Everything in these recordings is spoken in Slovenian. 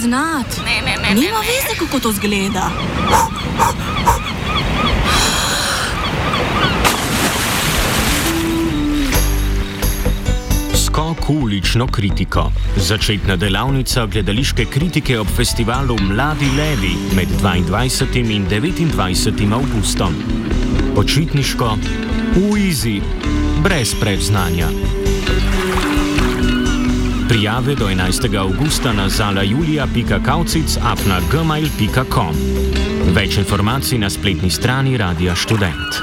znati. Nima veze, kako to zgleda. Skok v ulično kritiko. Začetna delavnica gledališke kritike ob festivalu Mladi levi med 22. in 29. avgustom. Počitniško, v izi, brez predznanja. Prijave do 11. avgusta na zalajulia.kaucic@gmail.com. Več informacij na spletni strani Radia Študent.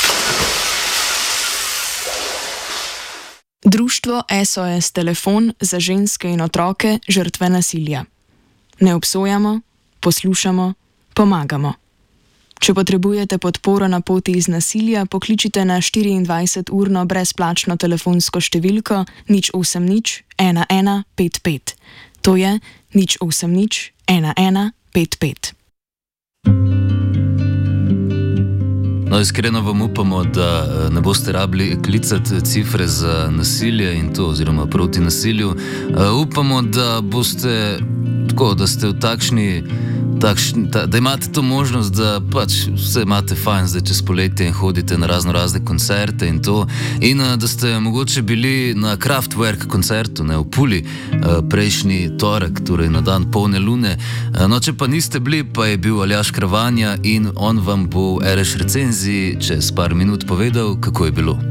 Društvo SOS Telefon za ženske in otroke žrtve nasilja. Ne obsojamo, poslušamo, pomagamo. Če potrebujete podporo na poti iz nasilja, pokličite na 24-urno brezplačno telefonsko številko 080 1155. To je 080 1155. No, iskreno vam upamo, da ne boste rabili klicati cifre za nasilje in to, oziroma proti nasilju. Upamo, da boste tako, da ste v da imate to možnost, da pač vse imate fajn zdaj čez poletje in hodite na razne koncerte in to. In da ste mogoče bili na Kraftwerk koncertu, ne, v Puli, prejšnji torek, torej na dan polne lune. No, če pa niste bili, pa je bil Aljaž Kravanja in on vam bo v RŠ recenziji čez par minut povedal, kako je bilo.